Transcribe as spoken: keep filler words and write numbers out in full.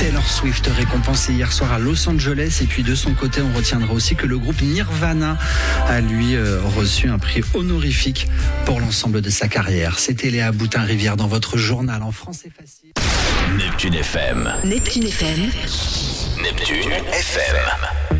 Taylor Swift, récompensée hier soir à Los Angeles. Et puis de son côté, on retiendra aussi que le groupe Nirvana a lui euh, reçu un prix honorifique pour l'ensemble de sa carrière. C'était Léa Boutin-Rivière dans votre journal En Français Facile. Neptune F M. Neptune F M. Neptune F M.